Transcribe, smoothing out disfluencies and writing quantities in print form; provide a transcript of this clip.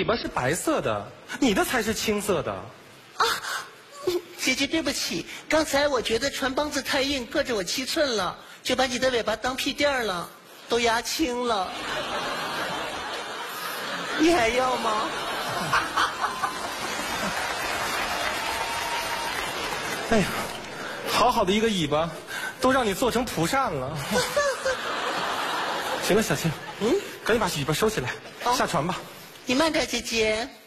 尾巴是白色的，你的才是青色的。 啊，姐姐对不起，刚才我觉得船帮子太硬，硌着我7寸了，就把你的尾巴当屁垫了，都压青了。你还要吗？ 哎呀，好好的一个尾巴，都让你做成蒲扇了。行了，小青，赶紧把尾巴收起来，下船吧。 你慢点，姐姐。